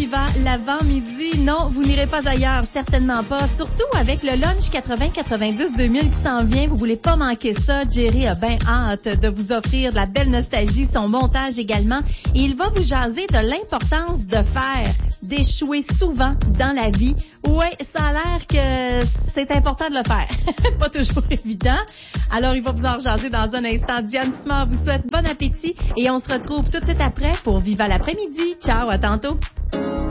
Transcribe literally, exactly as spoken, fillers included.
Viva l'avant-midi. Non, vous n'irez pas ailleurs, certainement pas. Surtout avec le lunch quatre-vingts quatre-vingt-dix deux mille qui s'en vient. Vous voulez pas manquer ça. Jerry a bien hâte de vous offrir de la belle nostalgie, son montage également. Et il va vous jaser de l'importance de faire, d'échouer souvent dans la vie. Ouais, ça a l'air que c'est important de le faire. Pas toujours évident. Alors, il va vous en jaser dans un instant. Diane Simard vous souhaite bon appétit et on se retrouve tout de suite après pour Viva l'après-midi. Ciao, à tantôt.